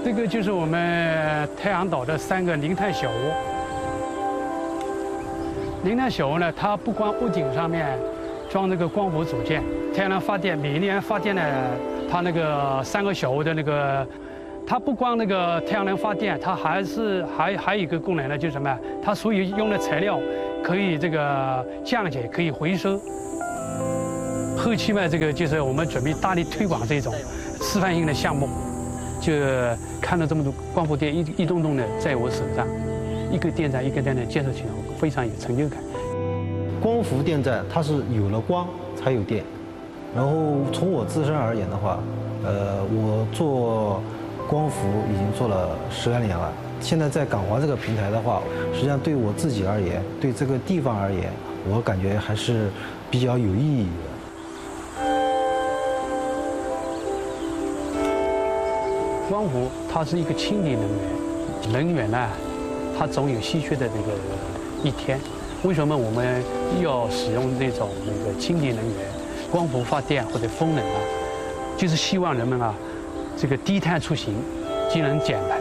这个就是我们太阳岛的3个零碳小窝。零碳小窝呢，它不光屋顶上面装这个光伏组件，太阳能发电，每年发电呢，它那个3个小窝的那个，它不光那个太阳能发电，它还有一个功能呢，就是什么？它所有用的材料可以这个降解，可以回收。后期嘛，这个就是我们准备大力推广这种示范性的项目，就看到这么多光伏电一栋栋的在我手上，一个电站一个电站建设起来，我非常有成就感。 光伏电站它是有了光才有电，然后从我自身而言的话，我做光伏已经做了10来年了。现在在港华这个平台的话，实际上对我自己而言，对这个地方而言，我感觉还是比较有意义的。 光伏它是一个清洁能源，能源呢，它总有稀缺的那个一天。为什么我们要使用这种那个清洁能源，光伏发电或者风能啊？就是希望人们啊，这个低碳出行，既能减排。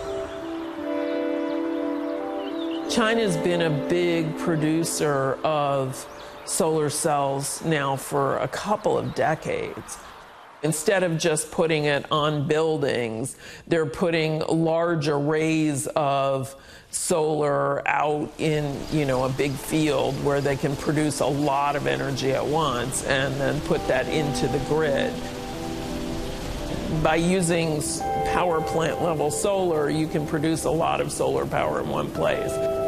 China's been a big producer of solar cells now for a couple of decades. Instead of just putting it on buildings, they're putting large arrays of solar out in, a big field where they can produce a lot of energy at once and then put that into the grid. By using power plant level solar, you can produce a lot of solar power in one place.